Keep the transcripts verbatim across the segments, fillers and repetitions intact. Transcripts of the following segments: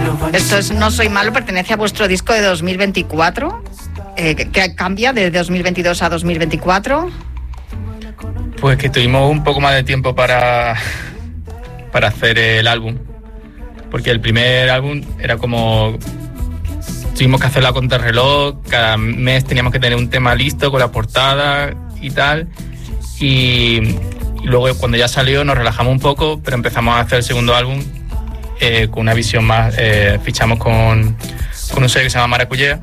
Esto es No Soy Malo, pertenece a vuestro disco de dos mil veinticuatro. Eh, ¿Qué cambia de dos mil veintidós a dos mil veinticuatro? Pues que tuvimos un poco más de tiempo para, para hacer el álbum. Porque el primer álbum era como... Tuvimos que hacerlo a contrarreloj, cada mes teníamos que tener un tema listo con la portada y tal. Y, y luego cuando ya salió nos relajamos un poco, pero empezamos a hacer el segundo álbum eh, con una visión más... Eh, fichamos con, con un sello que se llama Maracuyea.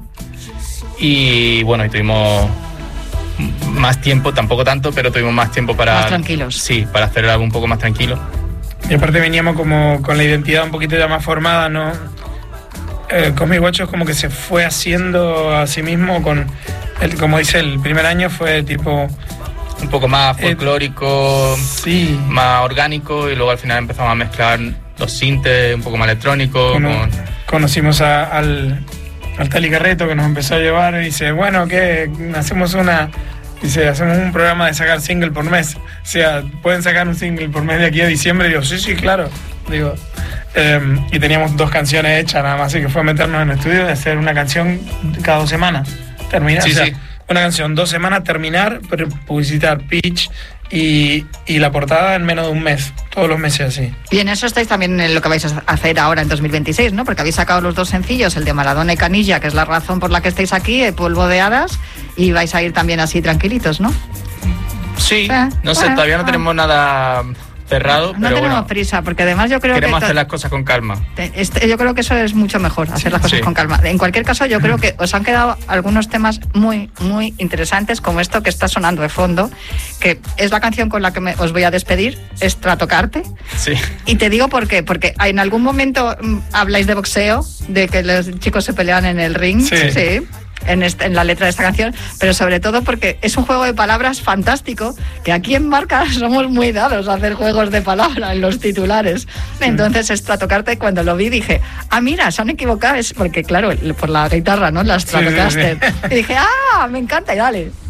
Y bueno, y tuvimos más tiempo, tampoco tanto, pero tuvimos más tiempo para... Más tranquilos. Sí, para hacer el álbum un poco más tranquilo. Y aparte veníamos como con la identidad un poquito ya más formada, ¿no? Eh, Cosmic Guacho es como que se fue haciendo a sí mismo con, el, como dice, el primer año fue tipo... Un poco más folclórico, eh, sí. Más orgánico, y luego al final empezamos a mezclar los sintes un poco más electrónicos. Cono, con... Conocimos a, al, al Tali Carreto, que nos empezó a llevar y dice, bueno, ¿qué? Hacemos una... Dice, hacemos un programa de sacar single por mes. O sea, ¿pueden sacar un single por mes de aquí a diciembre? Y digo, sí, sí, claro. Digo, eh, y teníamos dos canciones hechas nada más, así que fue meternos en el estudio de hacer una canción cada dos semanas. Terminar, sí, o sea, sí. Una canción, dos semanas, terminar, publicitar, pitch y, y la portada en menos de un mes. Todos los meses así. Y en eso estáis también en lo que vais a hacer ahora en dos mil veintiséis, ¿no? Porque habéis sacado los dos sencillos, el de Maradona y Canilla, que es la razón por la que estáis aquí, el Polvo de Hadas, y vais a ir también así tranquilitos, ¿no? Sí, eh, no sé, bueno, todavía no ah. tenemos nada cerrado, No pero tenemos bueno, prisa, porque además yo creo queremos que... hacer las cosas con calma. Este, yo creo que eso es mucho mejor, hacer Sí, las cosas sí. con calma. En cualquier caso, yo creo que os han quedado algunos temas muy, muy interesantes, como esto que está sonando de fondo, que es la canción con la que me, os voy a despedir, Estratocarte. Sí. Y te digo por qué, porque en algún momento mm, habláis de boxeo, de que los chicos se pelean en el ring, Sí. sí en, este, en la letra de esta canción, pero sobre todo porque es un juego de palabras fantástico, que aquí en Marca somos muy dados a hacer juegos de palabras en los titulares. Entonces, Estratocarte, cuando lo vi, dije, ah, mira, se han equivocado, es porque claro, por la guitarra, ¿no? La Stratocaster. Sí, sí, sí. Y dije, ah, me encanta, y dale.